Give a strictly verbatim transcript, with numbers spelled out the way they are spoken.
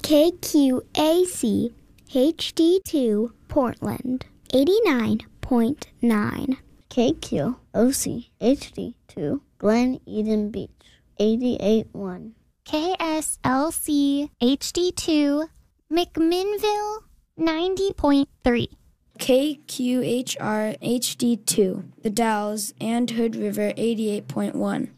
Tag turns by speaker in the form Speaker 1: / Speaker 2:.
Speaker 1: K Q A C H D two Portland, eighty-nine point nine.
Speaker 2: K Q O C H D two Glen Eden Beach, eighty-eight point one.
Speaker 3: K S L C H D two McMinnville, ninety point three.
Speaker 4: K Q H R H D two The Dalles and Hood River, eighty-eight point one.